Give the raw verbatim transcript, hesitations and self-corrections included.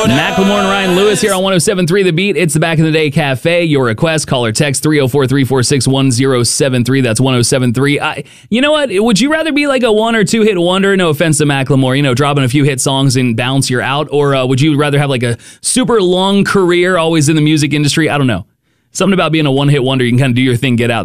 Macklemore and Ryan Lewis here on one oh seven point three The Beat. It's the Back in the Day Cafe. Your request, call or text three oh four, three four six, one oh seven three. That's one oh seven point three. I, you know what? Would you rather be like a one or two hit wonder? No offense to Macklemore, you know, dropping a few hit songs and bounce, you're out. Or uh, would you rather have like a super long career, always in the music industry? I don't know. Something about being a one hit wonder. You can kind of do your thing, get out.